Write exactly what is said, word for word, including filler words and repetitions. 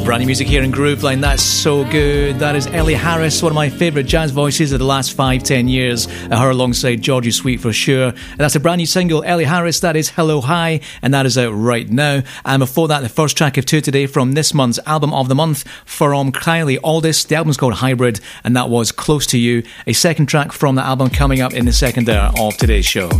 Brand new music here in Grooveline. That's so good. That is Ellie Harris, one of my favourite jazz voices of the last five, ten years. Her alongside Georgie Sweet for sure. And that's a brand new single, Ellie Harris. That is Hello Hi, and that is out right now. And before that, the first track of two today from this month's album of the month from Kylie Aldis. The album's called Hybrid, and that was Close to You. A second track from the album coming up in the second hour of today's show.